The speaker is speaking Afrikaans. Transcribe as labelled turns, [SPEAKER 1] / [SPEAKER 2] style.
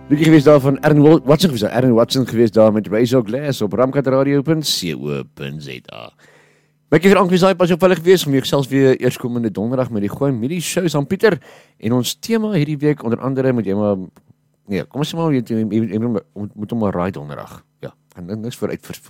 [SPEAKER 1] Liedjie gewees daar van Aaron Watson gewees daar met Razor Glass op ramkatradio.co.za. Ek het vir aangesaai pas op hulle gewees om jouself weer eerskomende donderdag met die Gooi Middy Show aan Pieter en ons tema hierdie week onder andere moet jy maar kom ons sê maar jy moet hom maar raai donderdag. Ja, en niks vooruit